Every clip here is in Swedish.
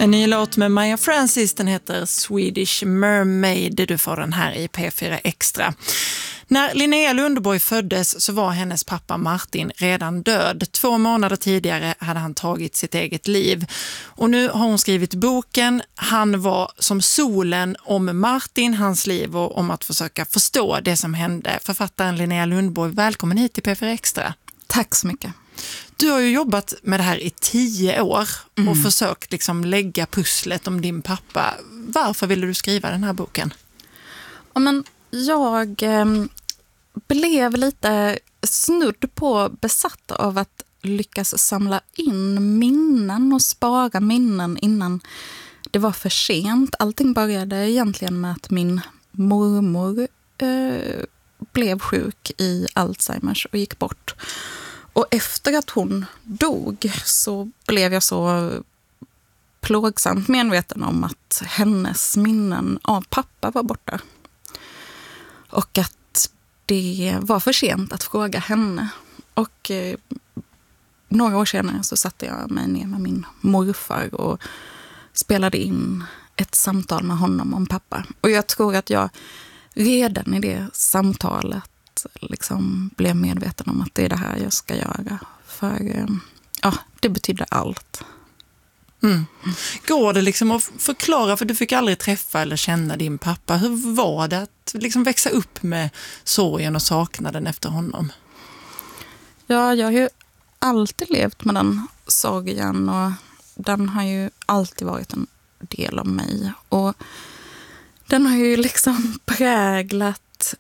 En ny låt med Maja Francis, den heter Swedish Mermaid. Du får den här i P4 Extra. När Linnea Lundborg föddes så var hennes pappa Martin redan död. 2 månader tidigare hade han tagit sitt eget liv. Och nu har hon skrivit boken Han var som solen om Martin, hans liv och om att försöka förstå det som hände. Författaren Linnea Lundborg, välkommen hit till P4 Extra. Tack så mycket. Du har ju jobbat med det här i 10 år och försökt liksom lägga pusslet om din pappa. Varför ville du skriva den här boken? Ja, men jag blev lite snudd på besatt av att lyckas samla in minnen och spara minnen innan det var för sent. Allting började egentligen med att min mormor blev sjuk i Alzheimers och gick bort. Och efter att hon dog så blev jag så plågsamt medveten om att hennes minnen av pappa var borta. Och att det var för sent att fråga henne. Och några år senare så satte jag mig ner med min morfar och spelade in ett samtal med honom om pappa. Och jag tror att jag redan i det samtalet liksom blev medveten om att det är det här jag ska göra. För det betydde allt. Går det liksom att förklara, för du fick aldrig träffa eller känna din pappa. Hur var det att liksom växa upp med sorgen och saknaden efter honom? Ja, jag har ju alltid levt med den sorgen och den har ju alltid varit en del av mig. Och den har ju liksom präglat...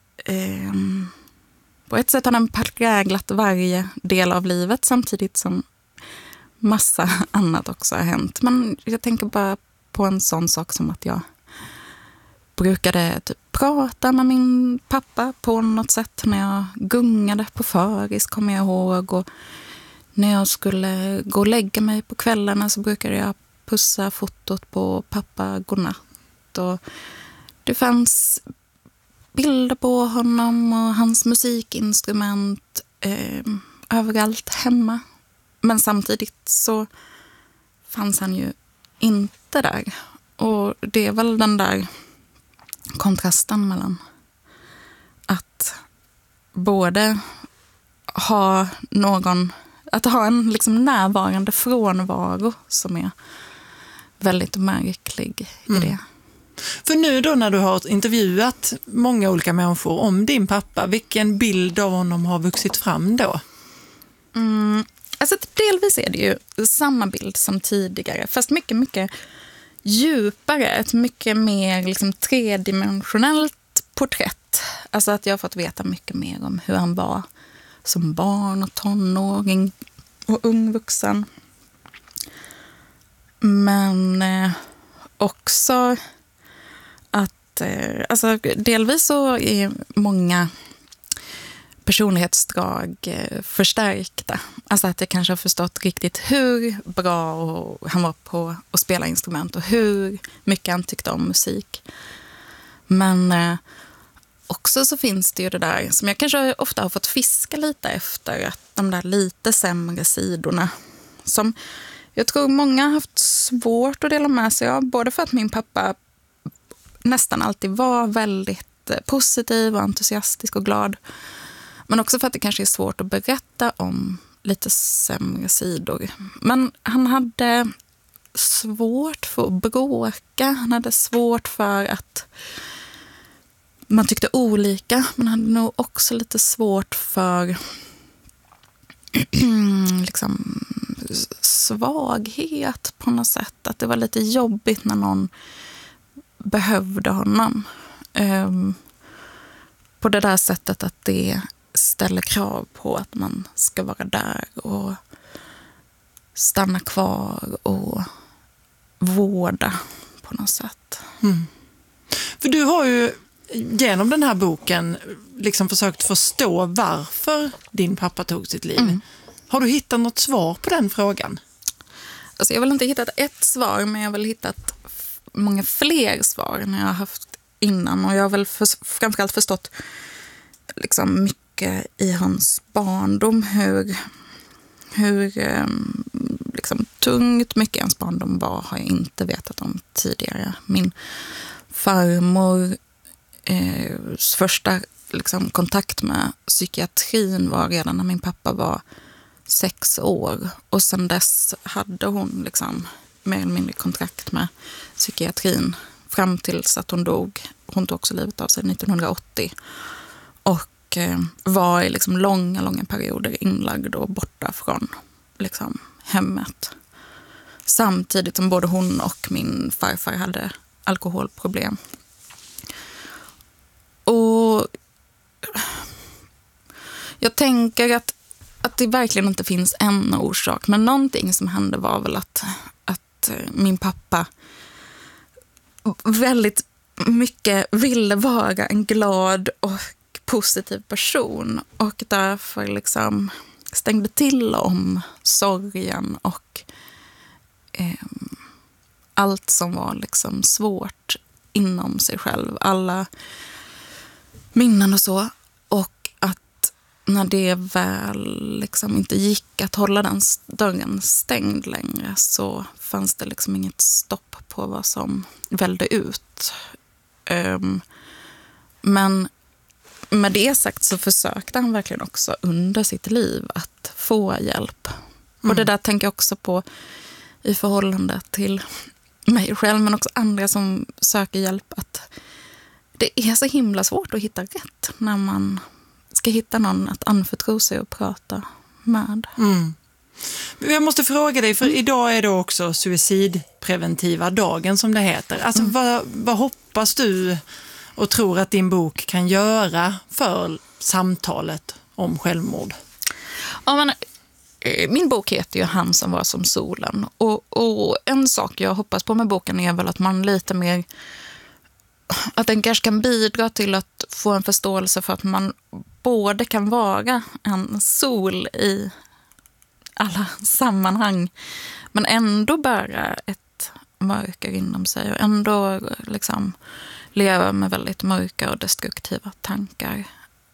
På ett sätt har den präglat varje del av livet samtidigt som massa annat också har hänt. Men jag tänker bara på en sån sak som att jag brukade typ prata med min pappa på något sätt när jag gungade på föris, kommer jag ihåg. Och när jag skulle gå och lägga mig på kvällarna så brukade jag pussa fotot på pappa godnatt. Och det fanns bilder på honom och hans musikinstrument överallt hemma. Men samtidigt så fanns han ju inte där. Och det är väl den där kontrasten mellan att både ha en liksom närvarande frånvaro som är väldigt märklig i det. För nu då när du har intervjuat många olika människor om din pappa, vilken bild av honom har vuxit fram då? Alltså delvis är det ju samma bild som tidigare, fast mycket, mycket djupare, ett mycket mer liksom tredimensionellt porträtt. Alltså att jag har fått veta mycket mer om hur han var som barn och tonåring och ungvuxen. Men också att alltså delvis så är många personlighetsdrag förstärkta. Alltså att jag kanske har förstått riktigt hur bra han var på att spela instrument och hur mycket han tyckte om musik. Men också så finns det ju det där som jag kanske ofta har fått fiska lite efter, att de där lite sämre sidorna som jag tror många har haft svårt att dela med sig av, både för att min pappa nästan alltid var väldigt positiv och entusiastisk och glad, men också för att det kanske är svårt att berätta om lite sämre sidor. Men han hade svårt för att bråka, han hade svårt för att man tyckte olika, men han hade nog också lite svårt för liksom svaghet på något sätt. Att det var lite jobbigt när någon behövde honom. På det där sättet att det ställer krav på att man ska vara där och stanna kvar och vårda på något sätt. För du har ju genom den här boken liksom försökt förstå varför din pappa tog sitt liv. Har du hittat något svar på den frågan? Alltså jag har väl inte hittat ett svar, men jag har väl hittat många fler svar än jag har haft innan. Och jag har väl framförallt förstått liksom mycket i hans barndom, hur liksom tungt mycket ens barndom var har jag inte vetat om tidigare. Min farmor första liksom, kontakt med psykiatrin var redan när min pappa var 6 år. Och sen dess hade hon liksom, mer eller mindre kontrakt med psykiatrin fram tills att hon dog. Hon tog också livet av sig 1980. Och var i liksom långa perioder inlagd och borta från liksom, hemmet. Samtidigt som både hon och min farfar hade alkoholproblem. Och jag tänker att det verkligen inte finns en orsak. Men någonting som hände var väl att min pappa väldigt mycket ville vara en glad och positiv person. Och därför liksom stängde till om sorgen och allt som var liksom svårt inom sig själv. Alla minnen och så. Och att när det väl liksom inte gick att hålla den dörren stängd längre så fanns det liksom inget stopp på vad som vällde ut. Men med det sagt så försökte han verkligen också under sitt liv att få hjälp. Och det där tänker jag också på i förhållande till mig själv men också andra som söker hjälp, att det är så himla svårt att hitta rätt när man ska hitta någon att anförtro sig och prata med. Jag måste fråga dig, för idag är det också suicidpreventiva dagen som det heter. Alltså vad hoppas du och tror att din bok kan göra för samtalet om självmord? Ja, men min bok heter ju Han som var som solen. Och en sak jag hoppas på med boken är väl att man lite mer, att den kanske kan bidra till att få en förståelse för att man både kan vara en sol i alla sammanhang men ändå bära ett mörker inom sig och ändå liksom leva med väldigt mörka och destruktiva tankar.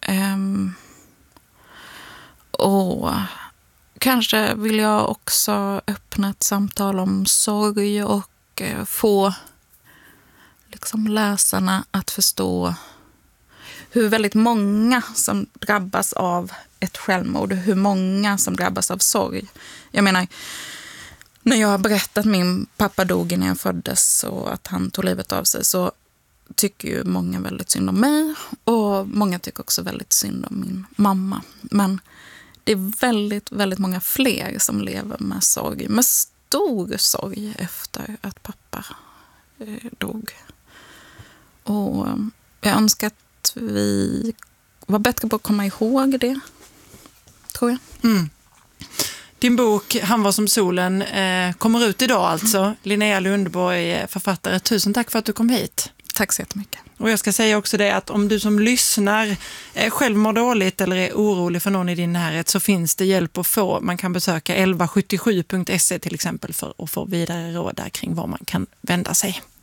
Och kanske vill jag också öppna ett samtal om sorg och få liksom läsarna att förstå hur väldigt många som drabbas av ett självmord, hur många som drabbas av sorg. Jag menar, när jag har berättat att min pappa dog när jag föddes och att han tog livet av sig, så tycker ju många väldigt synd om mig och många tycker också väldigt synd om min mamma. Men det är väldigt, väldigt många fler som lever med sorg, med stor sorg efter att pappa dog. Och jag önskar att vi var bättre på att komma ihåg det, tror jag. Din bok Han var som solen kommer ut idag alltså. Linnea Lundborg, författare. Tusen tack för att du kom hit. Tack så jättemycket. Och jag ska säga också det att om du som lyssnar själv mår dåligt eller är orolig för någon i din närhet, så finns det hjälp att få. Man kan besöka 1177.se till exempel för att få vidare råd där kring var man kan vända sig.